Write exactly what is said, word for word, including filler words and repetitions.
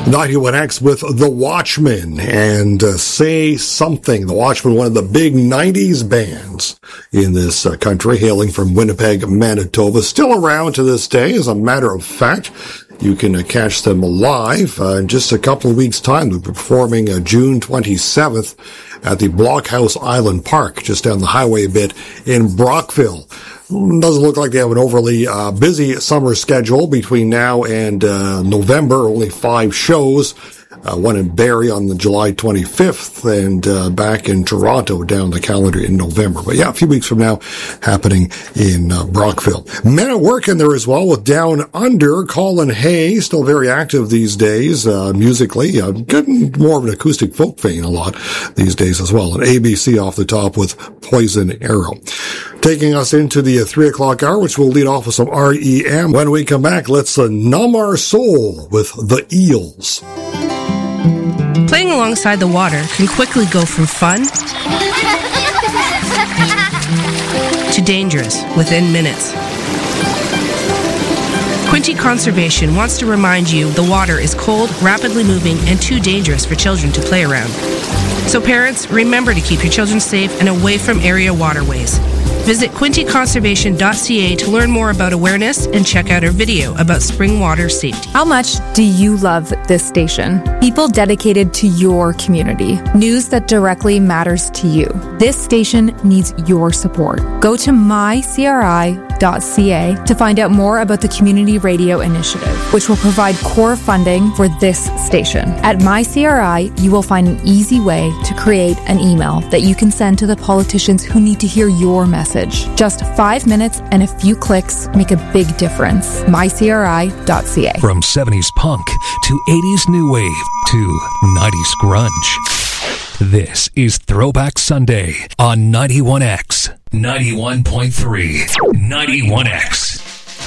ninety-one X with The Watchmen and uh, Say Something. The Watchmen, one of the big nineties bands in this uh, country, hailing from Winnipeg, Manitoba. Still around to this day, as a matter of fact. You can uh, catch them live uh, in just a couple of weeks' time. They'll be performing uh, June twenty-seventh at the Blockhouse Island Park, just down the highway a bit in Brockville. Doesn't look like they have an overly uh, busy summer schedule between now and uh, November. Only five shows. Uh, one in Barrie on the July twenty-fifth and uh, back in Toronto down the calendar in November. But yeah, a few weeks from now happening in uh, Brockville. Men at work in there as well with Down Under. Colin Hay, still very active these days uh, musically. Uh, getting more of an acoustic folk vein a lot these days as well. And A B C off the top with Poison Arrow. Taking us into the uh, three o'clock hour, which will lead off with some R E M. When we come back, let's uh, numb our soul with The Eels. Playing alongside the water can quickly go from fun to dangerous within minutes. Quinte Conservation wants to remind you the water is cold, rapidly moving, and too dangerous for children to play around. So parents, remember to keep your children safe and away from area waterways. Visit quinte conservation dot c a to learn more about awareness and check out our video about spring water safety. How much do you love this station? People dedicated to your community. News that directly matters to you. This station needs your support. Go to my c r i dot c a to find out more about the Community Radio Initiative, which will provide core funding for this station. At MyCRI, you will find an easy way to create an email that you can send to the politicians who need to hear your message. Just five minutes and a few clicks make a big difference. my c r i dot c a. From seventies punk to eighties new wave to nineties grunge. This is Throwback Sunday on ninety-one X. ninety-one point three. ninety-one X.